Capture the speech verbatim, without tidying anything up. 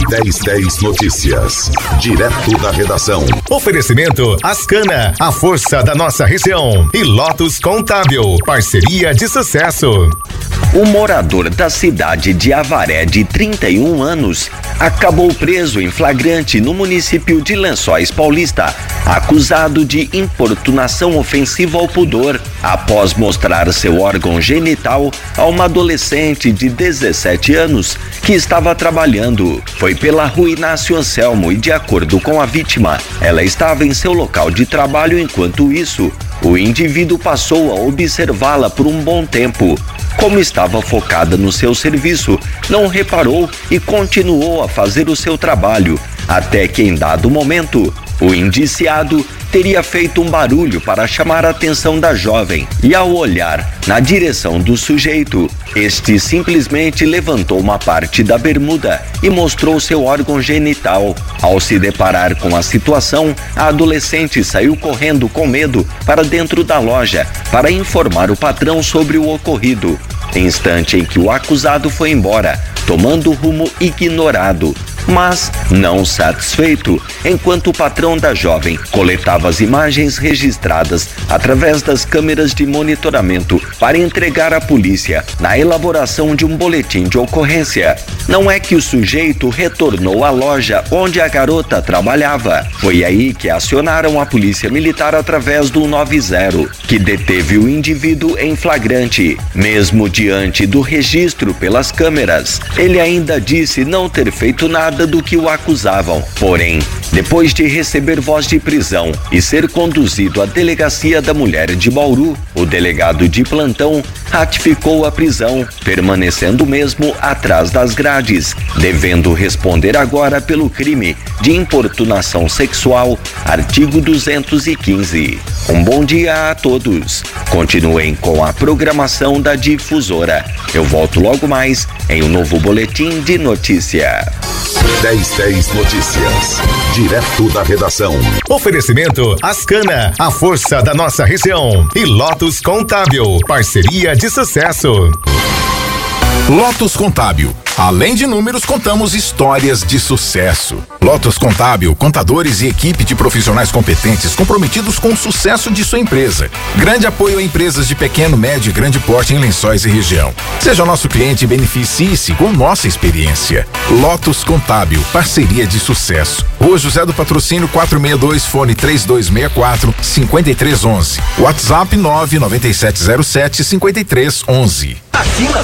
dez dez Notícias. Direto da redação. Oferecimento Ascana, a força da nossa região. E Lotus Contábil, parceria de sucesso. O morador da cidade de Avaré, de trinta e um anos, acabou preso em flagrante no município de Lençóis Paulista, acusado de importunação ofensiva ao pudor, após mostrar seu órgão genital a uma adolescente de dezessete anos que estava trabalhando. Foi pela rua Inácio Anselmo e, de acordo com a vítima, ela estava em seu local de trabalho. Enquanto isso, o indivíduo passou a observá-la por um bom tempo. Como estava focada no seu serviço, não reparou e continuou a fazer o seu trabalho, até que em dado momento, o indiciado teria feito um barulho para chamar a atenção da jovem e, ao olhar na direção do sujeito, este simplesmente levantou uma parte da bermuda e mostrou seu órgão genital. Ao se deparar com a situação, a adolescente saiu correndo com medo para dentro da loja para informar o patrão sobre o ocorrido. Instante em que o acusado foi embora, tomando rumo ignorado. Mas, não satisfeito, enquanto o patrão da jovem coletava as imagens registradas através das câmeras de monitoramento para entregar à polícia na elaboração de um boletim de ocorrência, não é que o sujeito retornou à loja onde a garota trabalhava. Foi aí que acionaram a polícia militar através do noventa, que deteve o indivíduo em flagrante. Mesmo diante do registro pelas câmeras, ele ainda disse não ter feito nada do que o acusavam. Porém, depois de receber voz de prisão e ser conduzido à delegacia da mulher de Bauru, o delegado de plantão ratificou a prisão, permanecendo mesmo atrás das grades, devendo responder agora pelo crime de importunação sexual, artigo duzentos e quinze. Um bom dia a todos. Continuem com a programação da Difusora. Eu volto logo mais em um novo boletim de notícia. dez dez Notícias. Direto da redação. Oferecimento Ascana, a força da nossa região. E Lotus Contábil, parceria de sucesso. Lotus Contábil. Além de números, contamos histórias de sucesso. Lotus Contábil, contadores e equipe de profissionais competentes comprometidos com o sucesso de sua empresa. Grande apoio a empresas de pequeno, médio e grande porte em Lençóis e região. Seja nosso cliente e beneficie-se com nossa experiência. Lotus Contábil, parceria de sucesso. Rua José do Patrocínio quatrocentos e sessenta e dois, fone três dois seis quatro, cinco três um um. WhatsApp nove nove sete zero sete, cinco três um um. Aqui na